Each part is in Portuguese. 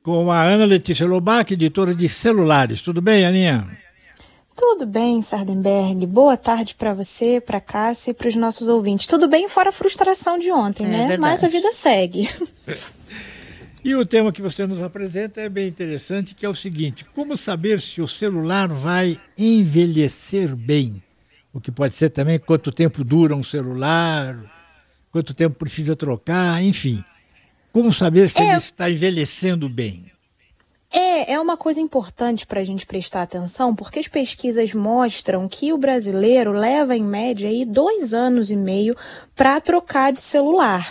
com a Ana Letícia Lobac, editora de celulares. Tudo bem, Aninha? Tudo bem, Sardenberg. Boa tarde para você, para Cássia e para os nossos ouvintes. Tudo bem, fora a frustração de ontem, né? Verdade. Mas a vida segue. E o tema que você nos apresenta é bem interessante, que é o seguinte: como saber se o celular vai envelhecer bem? O que pode ser também quanto tempo dura um celular, quanto tempo precisa trocar, enfim. Como saber se ele está envelhecendo bem? É uma coisa importante para a gente prestar atenção, porque as pesquisas mostram que o brasileiro leva, em média, aí 2 anos e meio para trocar de celular.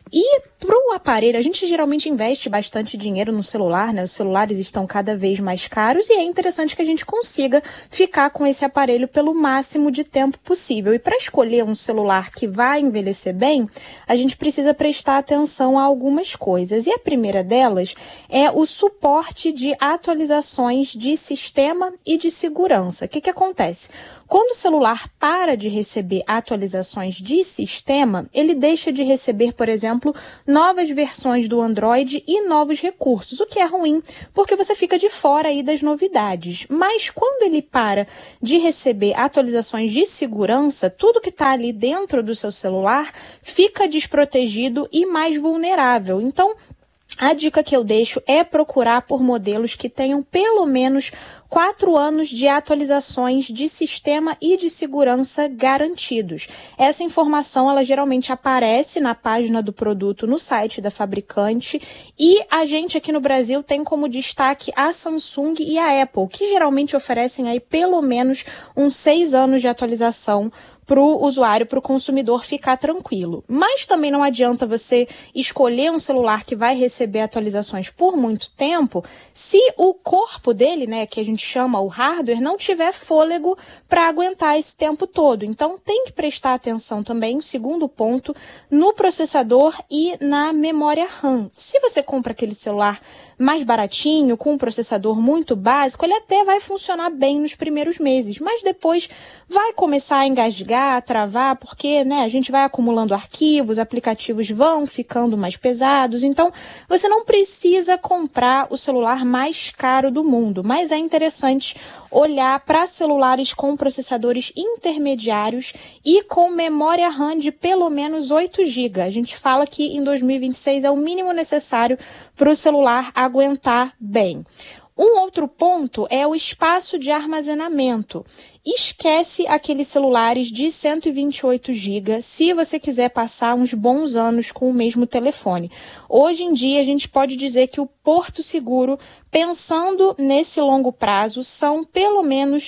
E para o aparelho, a gente geralmente investe bastante dinheiro no celular, né? Os celulares estão cada vez mais caros e é interessante que a gente consiga ficar com esse aparelho pelo máximo de tempo possível. E para escolher um celular que vai envelhecer bem, a gente precisa prestar atenção a algumas coisas. E a primeira delas é o suporte de atualizações de sistema e de segurança. O que acontece? Quando o celular para de receber atualizações de sistema, ele deixa de receber, por exemplo, novas versões do Android e novos recursos, o que é ruim, porque você fica de fora aí das novidades. Mas quando ele para de receber atualizações de segurança, tudo que está ali dentro do seu celular fica desprotegido e mais vulnerável. Então, a dica que eu deixo é procurar por modelos que tenham pelo menos 4 anos de atualizações de sistema e de segurança garantidos. Essa informação, ela geralmente aparece na página do produto no site da fabricante e a gente aqui no Brasil tem como destaque a Samsung e a Apple, que geralmente oferecem aí pelo menos uns 6 anos de atualização para o usuário, para o consumidor ficar tranquilo. Mas também não adianta você escolher um celular que vai receber atualizações por muito tempo se o corpo dele, né, que a gente chama o hardware, não tiver fôlego para aguentar esse tempo todo. Então tem que prestar atenção também, segundo ponto, no processador e na memória RAM. Se você compra aquele celular mais baratinho, com um processador muito básico, ele até vai funcionar bem nos primeiros meses, mas depois vai começar a engasgar, a travar, porque, né, a gente vai acumulando arquivos, aplicativos vão ficando mais pesados, então você não precisa comprar o celular mais caro do mundo, mas é interessante olhar para celulares com processadores intermediários e com memória RAM de pelo menos 8 GB. A gente fala que em 2026 é o mínimo necessário para o celular aguentar bem. Um outro ponto é o espaço de armazenamento. Esquece aqueles celulares de 128 GB se você quiser passar uns bons anos com o mesmo telefone. Hoje em dia, a gente pode dizer que o porto seguro, pensando nesse longo prazo, são pelo menos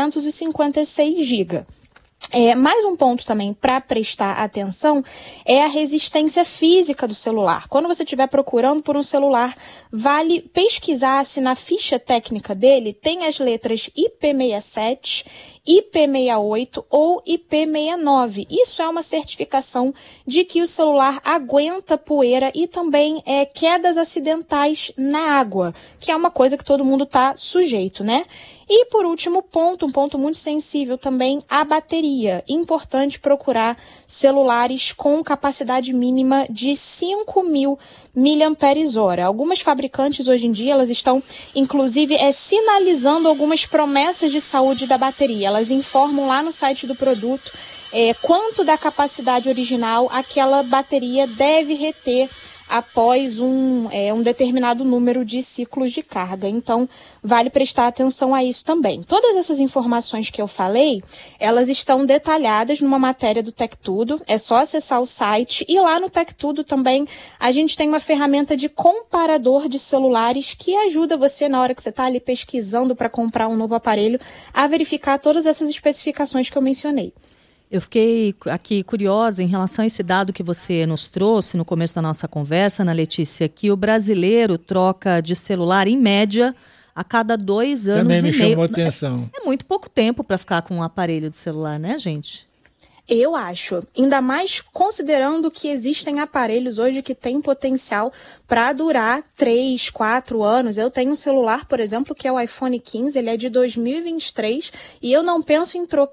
256 GB. Mais um ponto também para prestar atenção é a resistência física do celular. Quando você estiver procurando por um celular, vale pesquisar se na ficha técnica dele tem as letras IP67, IP68 ou IP69. Isso é uma certificação de que o celular aguenta poeira e também quedas acidentais na água, que é uma coisa que todo mundo está sujeito, né? E por último ponto, um ponto muito sensível também, a bateria. Importante procurar celulares com capacidade mínima de 5.000 mAh. Algumas fabricantes hoje em dia, elas estão inclusive sinalizando algumas promessas de saúde da bateria. Elas informam lá no site do produto quanto da capacidade original aquela bateria deve reter após um determinado número de ciclos de carga. Então, vale prestar atenção a isso também. Todas essas informações que eu falei, elas estão detalhadas numa matéria do TecTudo. É só acessar o site. E lá no TecTudo também, a gente tem uma ferramenta de comparador de celulares que ajuda você, na hora que você está ali pesquisando para comprar um novo aparelho, a verificar todas essas especificações que eu mencionei. Eu fiquei aqui curiosa em relação a esse dado que você nos trouxe no começo da nossa conversa, Ana Letícia, que o brasileiro troca de celular, em média, a cada 2 anos Também e meio. me chamou a atenção. É muito pouco tempo para ficar com um aparelho de celular, né, gente? Eu acho, ainda mais considerando que existem aparelhos hoje que têm potencial para durar 3, 4 anos. Eu tenho um celular, por exemplo, que é o iPhone 15, ele é de 2023 e eu não penso em trocar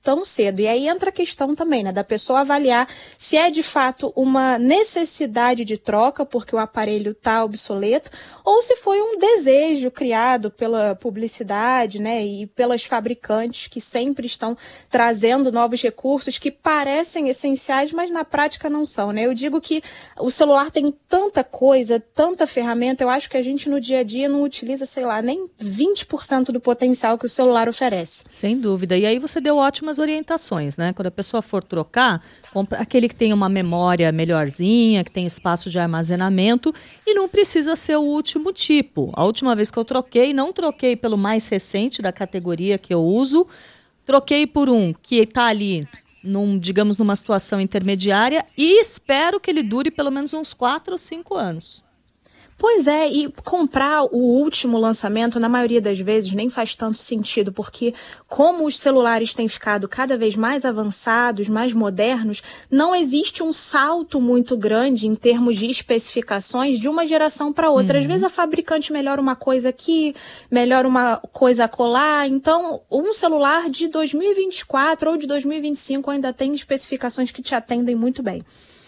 tão cedo. E aí entra a questão também, né, da pessoa avaliar se é de fato uma necessidade de troca, porque o aparelho está obsoleto, ou se foi um desejo criado pela publicidade, né, e pelas fabricantes que sempre estão trazendo novos recursos que parecem essenciais, mas na prática não são, né? Eu digo que o celular tem tanta coisa, tanta ferramenta, eu acho que a gente no dia a dia não utiliza, sei lá, nem 20% do potencial que o celular oferece. Sem dúvida. E aí você deu ótimas orientações, né? Quando a pessoa for trocar, compra aquele que tem uma memória melhorzinha, que tem espaço de armazenamento e não precisa ser o último tipo. A última vez que eu troquei, não troquei pelo mais recente da categoria que eu uso, troquei por um que está ali, digamos, numa situação intermediária e espero que ele dure pelo menos uns 4 ou 5 anos. Pois é, e comprar o último lançamento, na maioria das vezes, nem faz tanto sentido, porque como os celulares têm ficado cada vez mais avançados, mais modernos, não existe um salto muito grande em termos de especificações de uma geração para outra. Às vezes a fabricante melhora uma coisa aqui, melhora uma coisa acolá, então um celular de 2024 ou de 2025 ainda tem especificações que te atendem muito bem.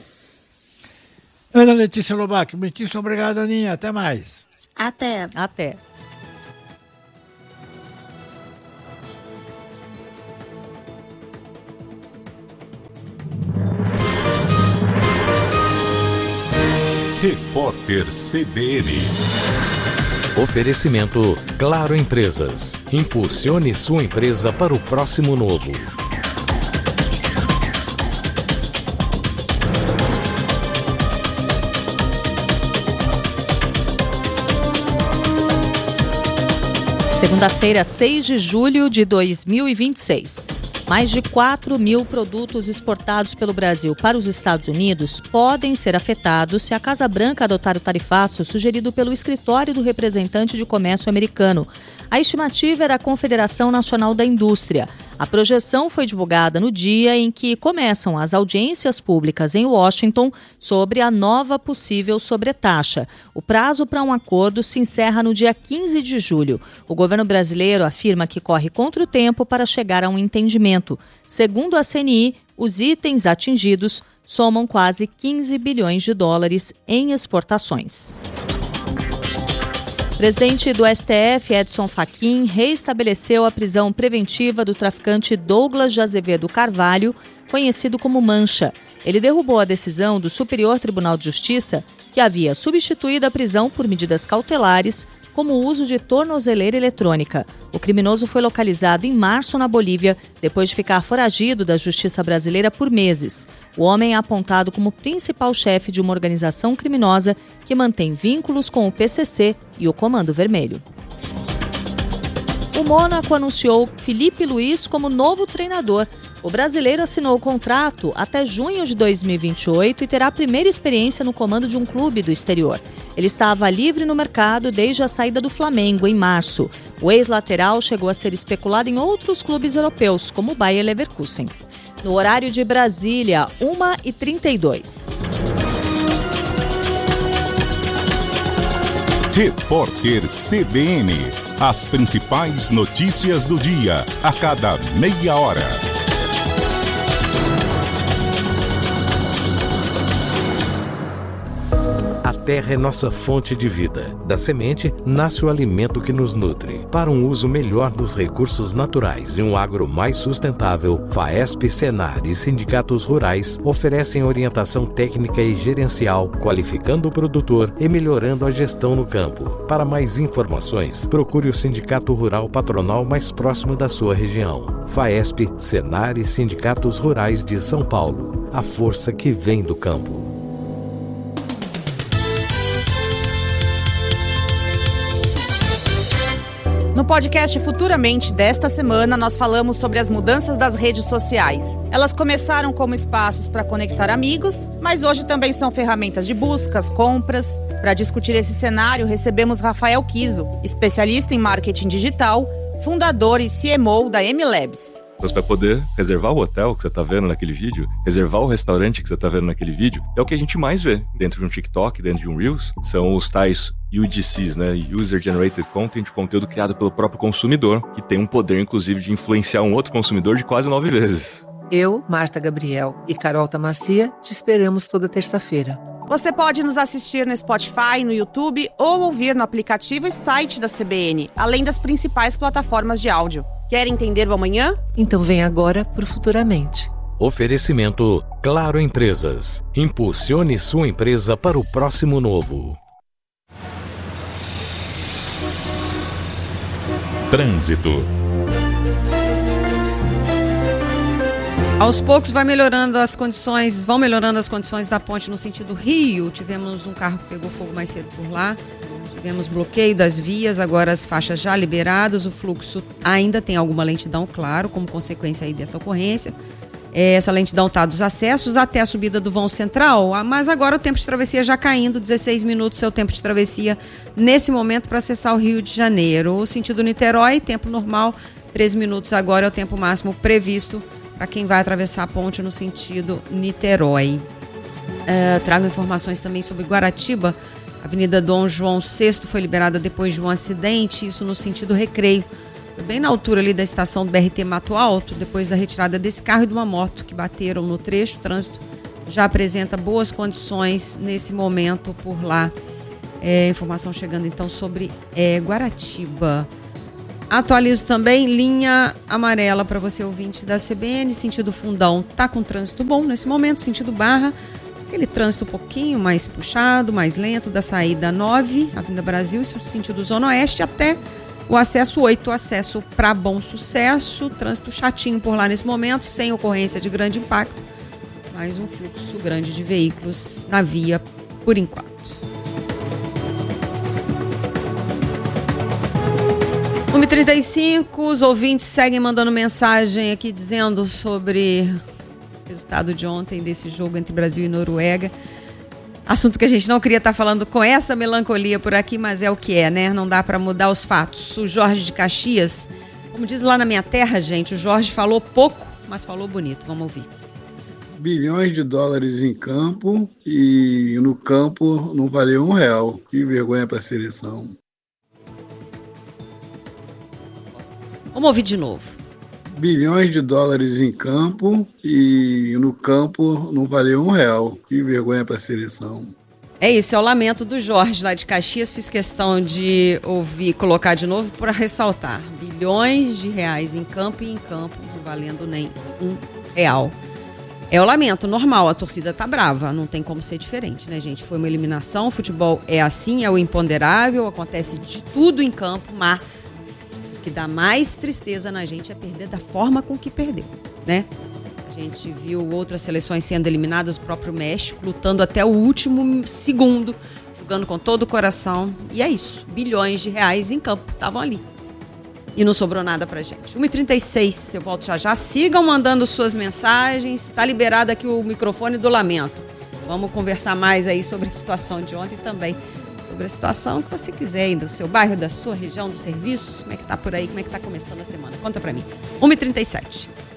Ana Letícia Lobac, muitíssimo obrigado, Aninha. Até mais. Até. Até. Repórter CBN. Oferecimento Claro Empresas. Impulsione sua empresa para o próximo novo. Segunda-feira, 6 de julho de 2026. Mais de 4 mil produtos exportados pelo Brasil para os Estados Unidos podem ser afetados se a Casa Branca adotar o tarifaço sugerido pelo escritório do representante de comércio americano. A estimativa era a Confederação Nacional da Indústria. A projeção foi divulgada no dia em que começam as audiências públicas em Washington sobre a nova possível sobretaxa. O prazo para um acordo se encerra no dia 15 de julho. O governo brasileiro afirma que corre contra o tempo para chegar a um entendimento. Segundo a CNI, os itens atingidos somam quase 15 bilhões de dólares em exportações. O presidente do STF, Edson Fachin, reestabeleceu a prisão preventiva do traficante Douglas de Azevedo Carvalho, conhecido como Mancha. Ele derrubou a decisão do Superior Tribunal de Justiça, que havia substituído a prisão por medidas cautelares, como o uso de tornozeleira eletrônica. O criminoso foi localizado em março na Bolívia, depois de ficar foragido da justiça brasileira por meses. O homem é apontado como principal chefe de uma organização criminosa que mantém vínculos com o PCC e o Comando Vermelho. O Mônaco anunciou Felipe Luiz como novo treinador. O brasileiro assinou o contrato até junho de 2028 e terá a primeira experiência no comando de um clube do exterior. Ele estava livre no mercado desde a saída do Flamengo, em março. O ex-lateral chegou a ser especulado em outros clubes europeus, como o Bayer Leverkusen. No horário de Brasília, 1h32. Repórter CBN. As principais notícias do dia, a cada meia hora. A terra é nossa fonte de vida. Da semente nasce o alimento que nos nutre. Para um uso melhor dos recursos naturais e um agro mais sustentável, FAESP, Senar e sindicatos rurais oferecem orientação técnica e gerencial, qualificando o produtor e melhorando a gestão no campo. Para mais informações, procure o Sindicato Rural Patronal mais próximo da sua região. FAESP, Senar e sindicatos rurais de São Paulo. A força que vem do campo. No podcast Futuramente desta semana, nós falamos sobre as mudanças das redes sociais. Elas começaram como espaços para conectar amigos, mas hoje também são ferramentas de buscas, compras. Para discutir esse cenário, recebemos Rafael Kiso, especialista em marketing digital, fundador e CMO da MLabs. Você vai poder reservar o hotel que você está vendo naquele vídeo, reservar o restaurante que você está vendo naquele vídeo. É o que a gente mais vê dentro de um TikTok, dentro de um Reels. São os tais UGCs, né? User Generated Content, conteúdo criado pelo próprio consumidor, que tem um poder, inclusive, de influenciar um outro consumidor de quase 9 vezes. Eu, Marta Gabriel e Carol Tamacia te esperamos toda terça-feira. Você pode nos assistir no Spotify, no YouTube ou ouvir no aplicativo e site da CBN, além das principais plataformas de áudio. Quer entender o amanhã? Então vem agora pro Futuramente. Oferecimento Claro Empresas. Impulsione sua empresa para o próximo novo. Trânsito. Aos poucos vão melhorando as condições da ponte no sentido Rio. Tivemos um carro que pegou fogo mais cedo por lá. Tivemos bloqueio das vias, agora as faixas já liberadas. O fluxo ainda tem alguma lentidão, claro, como consequência aí dessa ocorrência. Essa lentidão está dos acessos até a subida do vão central, mas agora o tempo de travessia já caindo, 16 minutos é o tempo de travessia nesse momento para acessar o Rio de Janeiro. O sentido Niterói, tempo normal, 13 minutos agora é o tempo máximo previsto para quem vai atravessar a ponte no sentido Niterói. Trago informações também sobre Guaratiba. A Avenida Dom João VI foi liberada depois de um acidente, isso no sentido Recreio. Foi bem na altura ali da estação do BRT Mato Alto, depois da retirada desse carro e de uma moto que bateram no trecho. O trânsito já apresenta boas condições nesse momento por lá. Informação chegando então sobre Guaratiba. Atualizo também linha amarela para você ouvinte da CBN, sentido Fundão tá com trânsito bom nesse momento, sentido Barra, aquele trânsito um pouquinho mais puxado, mais lento da saída 9, Avenida Brasil, sentido Zona Oeste até o acesso 8, acesso para Bom Sucesso, trânsito chatinho por lá nesse momento, sem ocorrência de grande impacto, mas um fluxo grande de veículos na via por enquanto. 1h35, os ouvintes seguem mandando mensagem aqui dizendo sobre o resultado de ontem desse jogo entre Brasil e Noruega. Assunto que a gente não queria estar falando com essa melancolia por aqui, mas é o que é, né? Não dá para mudar os fatos. O Jorge de Caxias, como diz lá na minha terra, gente, o Jorge falou pouco, mas falou bonito. Vamos ouvir. Bilhões de dólares em campo e no campo não valeu R$1. Que vergonha para a seleção. Vamos ouvir de novo. Bilhões de dólares em campo e no campo não valeu R$1. Que vergonha para a seleção. É isso, é o lamento do Jorge lá de Caxias. Fiz questão de ouvir, colocar de novo para ressaltar. Bilhões de reais em campo e em campo não valendo nem R$1. É o lamento, normal, a torcida tá brava, não tem como ser diferente, né, gente? Foi uma eliminação, o futebol é assim, é o imponderável, acontece de tudo em campo, mas o que dá mais tristeza na gente é perder da forma com que perdeu, né? A gente viu outras seleções sendo eliminadas, o próprio México lutando até o último segundo, jogando com todo o coração, e é isso, bilhões de reais em campo, estavam ali. E não sobrou nada pra gente. 1h36, eu volto já. Sigam mandando suas mensagens. Tá liberado aqui o microfone do lamento. Vamos conversar mais aí sobre a situação de ontem e também sobre a situação que você quiser aí do seu bairro, da sua região, dos serviços. Como é que tá por aí? Como é que tá começando a semana? Conta pra mim. 1h37.